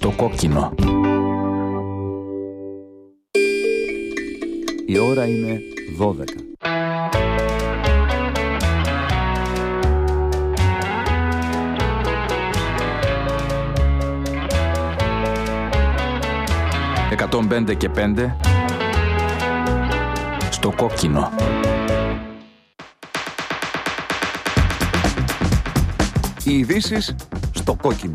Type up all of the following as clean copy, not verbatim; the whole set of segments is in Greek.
στο κόκκινο. Η ώρα είναι 12. «105 και 5» στο κόκκινο. Οι ειδήσεις στο κόκκινο.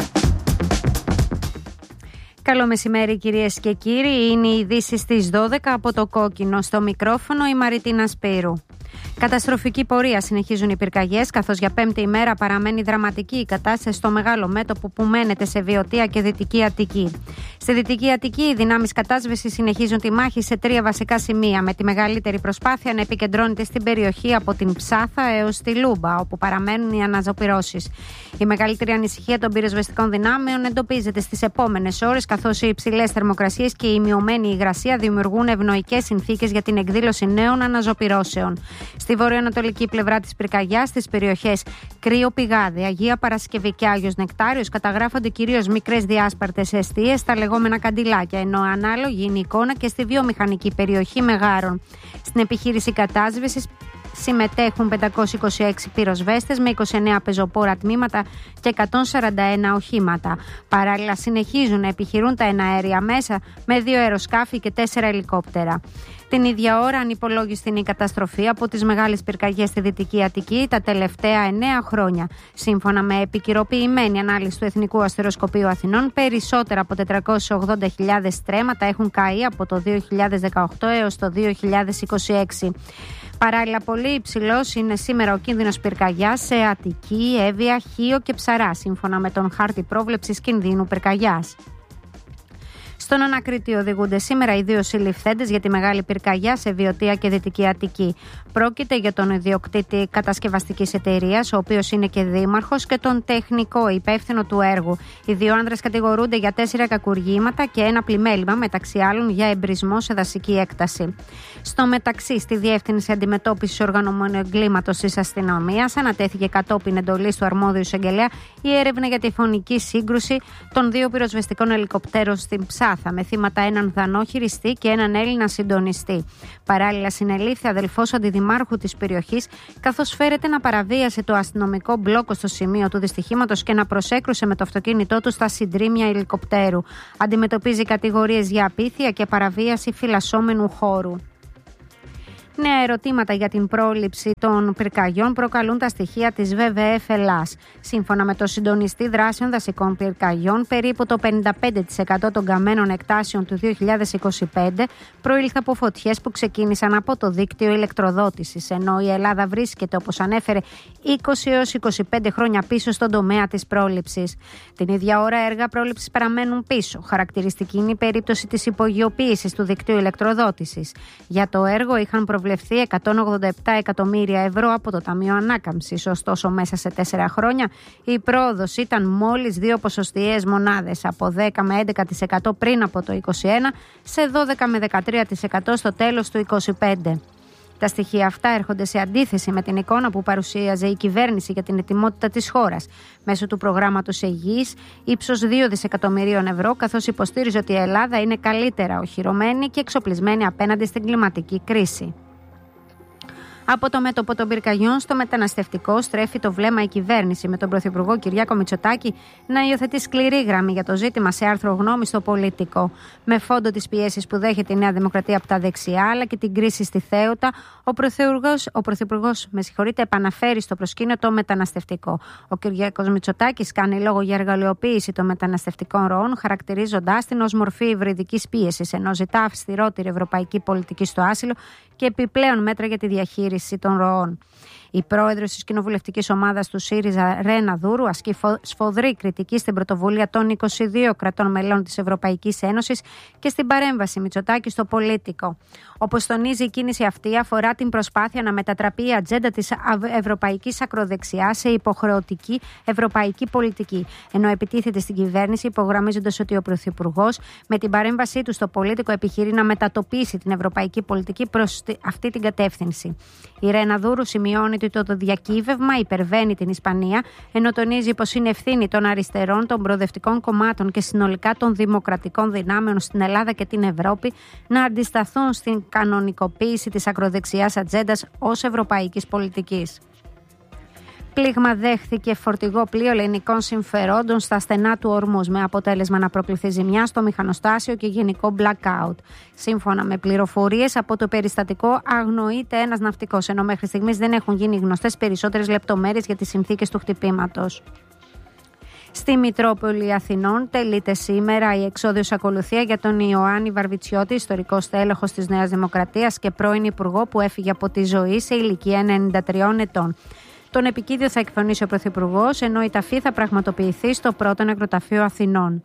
Καλό μεσημέρι κυρίες και κύριοι, είναι οι ειδήσεις στις 12 από το κόκκινο. Στο μικρόφωνο η Μαριτίνα Σπύρου. Καταστροφική πορεία συνεχίζουν οι πυρκαγιές, καθώς για πέμπτη ημέρα παραμένει δραματική η κατάσταση στο μεγάλο μέτωπο που μένεται σε Βιωτία και Δυτική Αττική. Στη Δυτική Αττική, οι δυνάμεις κατάσβεσης συνεχίζουν τη μάχη σε 3 βασικά σημεία, με τη μεγαλύτερη προσπάθεια να επικεντρώνεται στην περιοχή από την Ψάθα έως τη Λούμπα, όπου παραμένουν οι αναζωπυρώσεις. Η μεγαλύτερη ανησυχία των πυροσβεστικών δυνάμεων εντοπίζεται στις επόμενες ώρες, καθώς οι υψηλές θερμοκρασίες και η μειωμένη υγρασία δημιουργούν ευνοϊκές συνθήκες για την εκδήλωση νέων αναζωπυρώσεων. Στη βορειοανατολική πλευρά της πυρκαγιάς, στις περιοχές Κρύο Πηγάδι, Αγία Παρασκευή και Άγιος Νεκτάριος, καταγράφονται κυρίως μικρές διάσπαρτες εστίες, τα λεγόμενα καντιλάκια, ενώ ανάλογη είναι η εικόνα και στη βιομηχανική περιοχή Μεγάρων. Στην επιχείρηση κατάσβεσης συμμετέχουν 526 πυροσβέστες με 29 πεζοπόρα τμήματα και 141 οχήματα. Παράλληλα, συνεχίζουν να επιχειρούν τα εναέρια μέσα με 2 αεροσκάφη και 4 ελικόπτερα. Την ίδια ώρα, ανυπολόγιστη είναι η καταστροφή από τις μεγάλες πυρκαγιές στη Δυτική Αττική τα τελευταία 9 χρόνια. Σύμφωνα με επικυροποιημένη ανάλυση του Εθνικού Αστεροσκοπείου Αθηνών, περισσότερα από 480.000 στρέμματα έχουν καεί από το 2018 έως το 2026. Παράλληλα, πολύ υψηλός είναι σήμερα ο κίνδυνος πυρκαγιάς σε Αττική, Εύβοια, Χίο και Ψαρά, σύμφωνα με τον χάρτη πρόβλεψης κινδύνου πυρκαγιάς. Στον Ανακρίτη οδηγούνται σήμερα οι 2 συλληφθέντες για τη μεγάλη πυρκαγιά σε Βιωτία και Δυτική Αττική. Πρόκειται για τον ιδιοκτήτη κατασκευαστικής εταιρείας, ο οποίος είναι και δήμαρχος, και τον τεχνικό υπεύθυνο του έργου. Οι 2 άνδρες κατηγορούνται για 4 κακουργήματα και 1 πλημέλημα, μεταξύ άλλων για εμπρισμό σε δασική έκταση. Στο μεταξύ, στη Διεύθυνση Αντιμετώπισης Οργανωμένου Εγκλήματος της Αστυνομίας ανατέθηκε κατόπιν εντολής του αρμόδιου εισαγγελέα η έρευνα για τη φωνική σύγκρουση των 2 πυροσβεστικών ελικοπτέρων στην Ψάθα, με θύματα έναν δανό χειριστή και έναν Έλληνα συντονιστή. Παράλληλα, συνελήφθη αδελφός αντιδημάρχου της περιοχής, καθώς φέρεται να παραβίασε το αστυνομικό μπλόκο στο σημείο του δυστυχήματος και να προσέκρουσε με το αυτοκίνητό του στα συντρίμμια ελικοπτέρου. Αντιμετωπίζει κατηγορίες για απίθεια και παραβίαση φυλασσόμενου χώρου. Νέα ερωτήματα για την πρόληψη των πυρκαγιών προκαλούν τα στοιχεία της WWF Ελλάς. Σύμφωνα με το συντονιστή δράσεων δασικών πυρκαγιών, περίπου το 55% των καμένων εκτάσεων του 2025 προήλθε από φωτιές που ξεκίνησαν από το δίκτυο ηλεκτροδότησης, ενώ η Ελλάδα βρίσκεται, όπως ανέφερε, 20 έως 25 χρόνια πίσω στον τομέα της πρόληψης. Την ίδια ώρα, έργα πρόληψης παραμένουν πίσω. Χαρακτηριστική είναι η περίπτωση της υπογειοποίησης του δικτύου ηλεκτροδότησης. Για το έργο είχαν προβλεφθεί 187 εκατομμύρια ευρώ από το Ταμείο Ανάκαμψης. Ωστόσο, μέσα σε 4 χρόνια η πρόοδος ήταν μόλις 2 ποσοστιαίες μονάδες, από 10 με 11% πριν από το 2021 σε 12 με 13% στο τέλος του 2025. Τα στοιχεία αυτά έρχονται σε αντίθεση με την εικόνα που παρουσίαζε η κυβέρνηση για την ετοιμότητα της χώρας μέσω του προγράμματος Αιγής ύψος 2 δισεκατομμυρίων ευρώ, καθώς υποστήριζε ότι η Ελλάδα είναι καλύτερα οχυρωμένη και εξοπλισμένη απέναντι στην κλιματική κρίση. Από το μέτωπο των πυρκαγιών στο μεταναστευτικό στρέφει το βλέμμα η κυβέρνηση, με τον Πρωθυπουργό Κυριάκο Μητσοτάκη να υιοθετεί σκληρή γραμμή για το ζήτημα σε άρθρο γνώμη στο Πολίτικο. Με φόντο τις πιέσεις που δέχεται η Νέα Δημοκρατία από τα δεξιά, αλλά και την κρίση στη Θέουτα, ο Πρωθυπουργός επαναφέρει στο προσκήνιο το μεταναστευτικό. Ο Κυριάκος Μητσοτάκης κάνει λόγο για εργαλειοποίηση των μεταναστευτικών ροών, χαρακτηρίζοντάς την ως μορφή υβριδικής πίεσης, ενώ ζητά αυστηρότερη ευρωπαϊκή πολιτική στο άσυλο και επιπλέον μέτρα για τη διαχείριση των ροών. Η πρόεδρος της κοινοβουλευτικής ομάδας του ΣΥΡΙΖΑ, Ρένα Δούρου, ασκεί σφοδρή κριτική στην πρωτοβουλία των 22 κρατών μελών της Ευρωπαϊκής Ένωσης και στην παρέμβαση Μητσοτάκη στο Πολίτικο. Όπως τονίζει, η κίνηση αυτή αφορά την προσπάθεια να μετατραπεί η ατζέντα της ευρωπαϊκής ακροδεξιάς σε υποχρεωτική ευρωπαϊκή πολιτική. Ενώ επιτίθεται στην κυβέρνηση, υπογραμμίζοντας ότι ο Πρωθυπουργός με την παρέμβασή του στο Πολίτικο επιχειρεί να μετατοπίσει την ευρωπαϊκή πολιτική προς αυτή την κατεύθυνση. Η Ρένα Δούρου σημειώνει ότι ότι το διακύβευμα υπερβαίνει την Ισπανία, ενώ τονίζει πως είναι ευθύνη των αριστερών, των προοδευτικών κομμάτων και συνολικά των δημοκρατικών δυνάμεων στην Ελλάδα και την Ευρώπη να αντισταθούν στην κανονικοποίηση της ακροδεξιάς ατζέντας ως ευρωπαϊκής πολιτικής. Πλήγμα δέχθηκε φορτηγό πλοίο ελληνικών συμφερόντων στα στενά του Ορμούζ, με αποτέλεσμα να προκληθεί ζημιά στο μηχανοστάσιο και γενικό blackout. Σύμφωνα με πληροφορίες από το περιστατικό, αγνοείται ένας ναυτικός, ενώ μέχρι στιγμής δεν έχουν γίνει γνωστές περισσότερες λεπτομέρειες για τις συνθήκες του χτυπήματος. Στη Μητρόπολη Αθηνών τελείται σήμερα η εξόδιος ακολουθία για τον Ιωάννη Βαρβιτσιώτη, ιστορικό στέλεχος της Νέας Δημοκρατίας και πρώην υπουργό που έφυγε από τη ζωή σε ηλικία 93 ετών. Τον επικίδιο θα εκφωνήσει ο Πρωθυπουργός, ενώ η ταφή θα πραγματοποιηθεί στο πρώτο νεκροταφείο Αθηνών.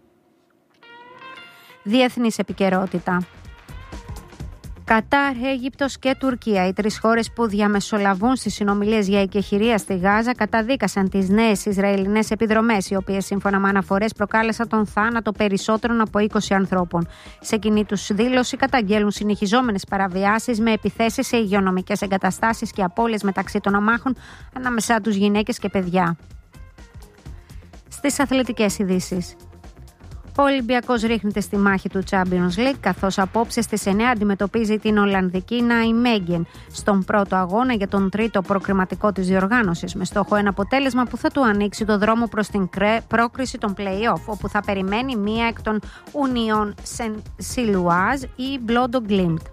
Διεθνής επικαιρότητα. Κατάρ, Αίγυπτος και Τουρκία, οι τρεις χώρες που διαμεσολαβούν στις συνομιλίες για εκεχηρία στη Γάζα, καταδίκασαν τις νέες Ισραηλινές επιδρομές, οι οποίες σύμφωνα με αναφορές προκάλεσαν τον θάνατο περισσότερων από 20 ανθρώπων. Σε κοινή τους δήλωση καταγγέλνουν συνεχιζόμενες παραβιάσεις με επιθέσεις σε υγειονομικές εγκαταστάσεις και απώλειες μεταξύ των αμάχων, ανάμεσά τους γυναίκες και παιδιά. Στις αθλητικές ειδήσεις. Ο Ολυμπιακός ρίχνεται στη μάχη του Champions League, καθώς απόψε στις 9 αντιμετωπίζει την Ολλανδική Νάιμέγγεν στον πρώτο αγώνα για τον τρίτο προκριματικό της διοργάνωσης, με στόχο ένα αποτέλεσμα που θα του ανοίξει το δρόμο προς την πρόκριση των play-off, όπου θα περιμένει μία εκ των Union Saint-Gilloise ή Bodo Glimt.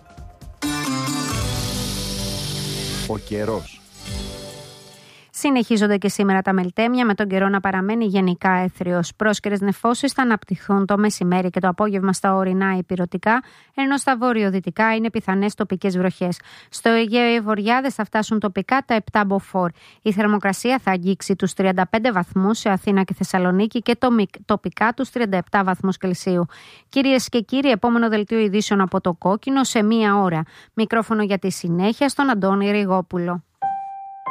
Ο καιρός. Συνεχίζονται και σήμερα τα μελτέμια, με τον καιρό να παραμένει γενικά έθριος. Πρόσκαιρες νεφώσεις θα αναπτυχθούν το μεσημέρι και το απόγευμα στα ορεινά ηπειρωτικά, ενώ στα βορειοδυτικά είναι πιθανές τοπικές βροχές. Στο Αιγαίο οι βοριάδες θα φτάσουν τοπικά τα 7 μποφόρ. Η θερμοκρασία θα αγγίξει τους 35 βαθμούς σε Αθήνα και Θεσσαλονίκη και τοπικά τους 37 βαθμούς Κελσίου. Κυρίες και κύριοι, επόμενο δελτίο ειδήσεων από το Κόκκινο σε 1 ώρα. Μικρόφωνο για τη συνέχεια στον Αντώνη Ριγόπουλο.